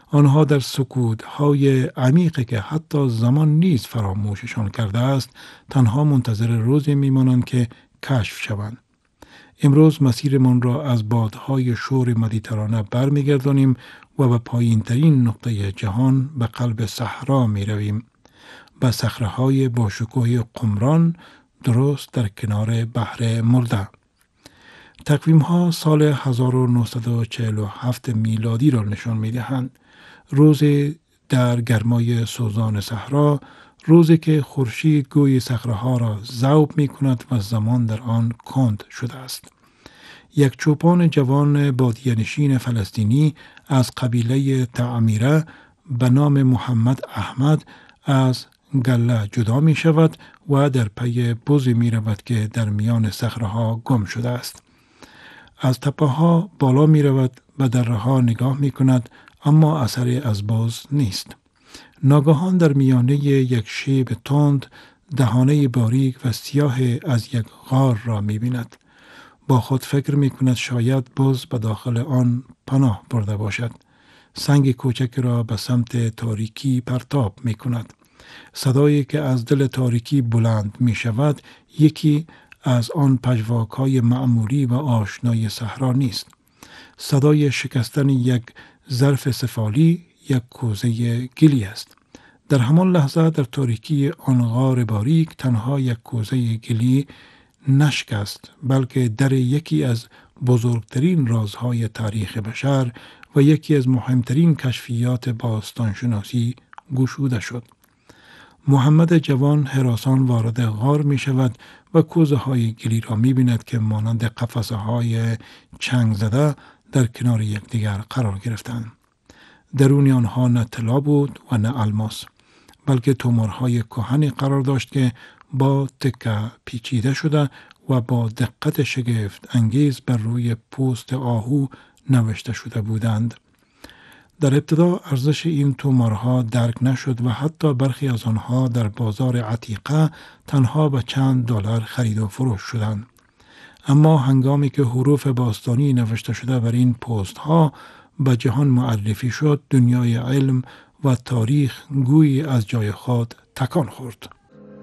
آنها در سکوت‌های عمیقی که حتی زمان نیز فراموششان کرده است تنها منتظر روزی میمانند که کشف شوند. امروز مسیرمان را از بادهای شور مدیترانه برمیگردانیم و به پایین ترین نقطه جهان به قلب صحرا می رویم. به صخره‌های با شکوه قمران درست در کنار بحر مرده. تقویم‌ها سال 1947 میلادی را نشان می‌دهند. روز در گرمای سوزان صحرا، روزی که خورشید گوی صخره‌ها را ذوب می‌کند و زمان در آن کند شده است. یک چوپان جوان بادیه‌نشین فلسطینی از قبیله تعمیره به نام محمد احمد از گله جدا می شود و در پی بزی می رود که در میان صخره‌ها گم شده است. از تپه ها بالا می رود، به دره ها نگاه می کند، اما اثری از بز نیست. ناگهان در میانه یک شیب تند دهانه باریک و سیاه از یک غار را می بیند. با خود فکر می کند شاید بز به داخل آن پناه برده باشد. سنگ کوچک را به سمت تاریکی پرتاب می کند. صدایی که از دل تاریکی بلند می شود یکی از آن پژواک‌های معمولی و آشنای صحرا نیست. صدای شکستن یک ظرف سفالی، یک کوزه گلی است. در همان لحظه در تاریکی آن غار باریک تنها یک کوزه گلی نشکست، بلکه در یکی از بزرگترین رازهای تاریخ بشر و یکی از مهمترین کشفیات باستانشناسی گشوده شد. محمد جوان هراسان وارد غار می شود و کوزه های گلی را می بیند که مانند قفسه های چنگ زده در کنار یکدیگر قرار گرفتند. درون آنها نه طلا بود و نه الماس، بلکه تومارهای کهنی قرار داشت که با تکه پیچیده شده و با دقت شگفت انگیز بر روی پوست آهو نوشته شده بودند. در ابتدا ارزش این تومارها درک نشد و حتی برخی از آنها در بازار عتیقه تنها به چند دلار خرید و فروش شدند. اما هنگامی که حروف باستانی نوشته شده بر این پست ها به جهان معرفی شد، دنیای علم و تاریخ گویی از جای خود تکان خورد.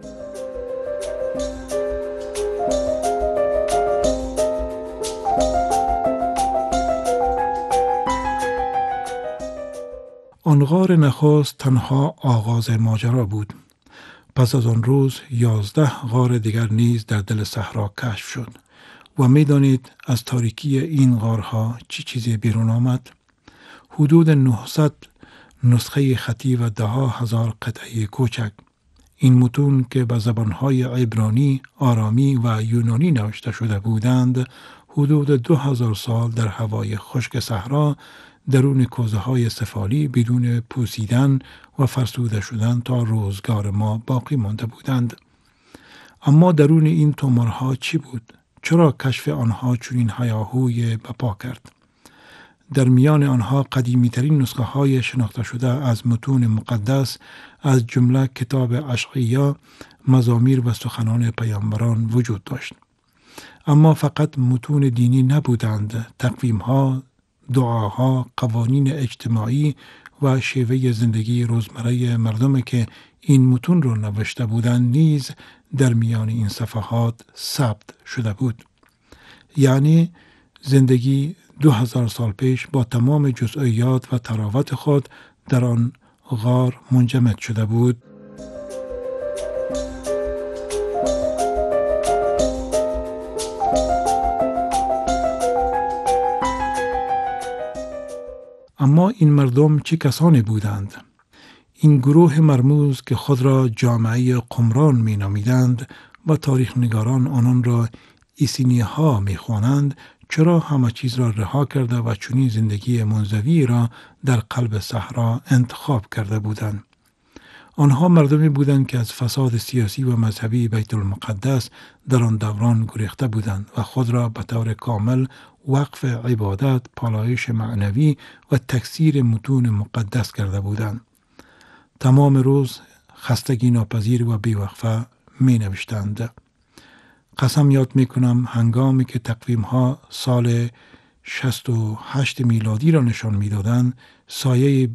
آن غار نخست تنها آغاز ماجرا بود. پس از آن روز 11 غار دیگر نیز در دل صحرا کشف شد و می دانید از تاریکی این غارها چی چیزی بیرون آمد؟ حدود 900 نسخه خطی و 10,000 قطعه کوچک. این متون که به زبانهای عبرانی، آرامی و یونانی نوشته شده بودند، حدود 2000 سال در هوای خشک صحرا درون کوزه های سفالی بدون پوسیدن و فرسوده شدن تا روزگار ما باقی مانده بودند. اما درون این تومارها چی بود؟ چرا کشف آنها چنین هیاهوی بپا کرد؟ در میان آنها قدیمی ترین نسخه های شناخته شده از متون مقدس از جمله کتاب اشعیا، مزامیر و سخنان پیامبران وجود داشت. اما فقط متون دینی نبودند، تقویم‌ها، دعاها، قوانین اجتماعی و شیوه زندگی روزمره مردم که این متون رو نوشته بودند نیز در میان این صفحات ثبت شده بود. یعنی زندگی 2000 سال پیش با تمام جزئیات و تراوت خود در آن غار منجمد شده بود. اما این مردم چه کسانی بودند؟ این گروه مرموز که خود را جامعه قمران می نامیدند و تاریخ نگاران آنان را ایسینی ها می خوانند، چرا همه چیز را رها کرده و چنین زندگی منزوی را در قلب صحرا انتخاب کرده بودند؟ آنها مردمی بودند که از فساد سیاسی و مذهبی بیت المقدس در آن دوران گریخته بودند و خود را به طور کامل وقف عبادت، پالایش معنوی و تکثیر متون مقدس کرده بودند. تمام روز خستگی ناپذیر و بیوقفه می نوشتند. قسم یاد می کنم هنگامی که تقویم ها سال 68 میلادی را نشان می دادند، سایه